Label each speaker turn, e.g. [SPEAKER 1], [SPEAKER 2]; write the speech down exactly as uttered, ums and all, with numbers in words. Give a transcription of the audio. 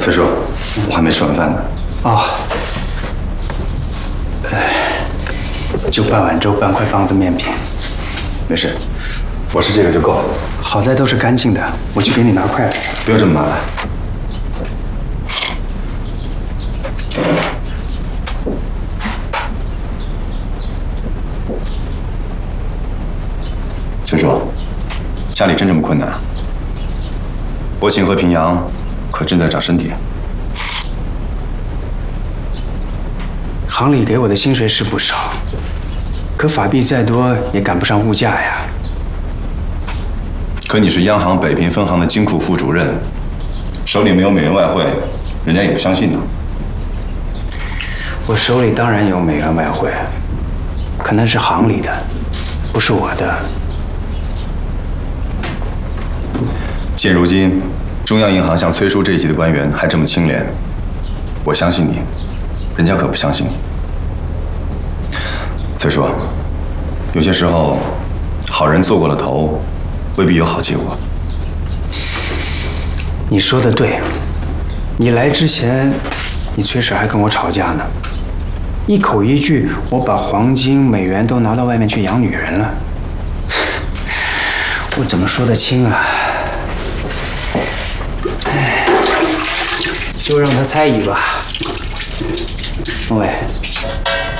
[SPEAKER 1] 崔叔，我还没吃完饭呢。
[SPEAKER 2] 哦，呃，就半碗粥，半块棒子面饼。
[SPEAKER 1] 没事，我吃这个就够了。
[SPEAKER 2] 好在都是干净的，我去给你拿筷子。
[SPEAKER 1] 不用这么麻烦。崔叔，家里真这么困难？博兴和平阳可正在涨身体。
[SPEAKER 2] 行里给我的薪水是不少，可法币再多也赶不上物价呀。
[SPEAKER 1] 可你是央行北平分行的金库副主任，手里没有美元外汇，人家也不相信呢。
[SPEAKER 2] 我手里当然有美元外汇，可那是行里的，不是我的。
[SPEAKER 1] 现如今，中央银行像崔叔这一级的官员还这么清廉，我相信你，人家可不相信你。崔叔，有些时候，好人做过了头，未必有好结果。
[SPEAKER 2] 你说的对，你来之前，你崔婶还跟我吵架呢，一口一句我把黄金、美元都拿到外面去养女人了，我怎么说得清啊？哎，就让他猜疑吧。孟伟。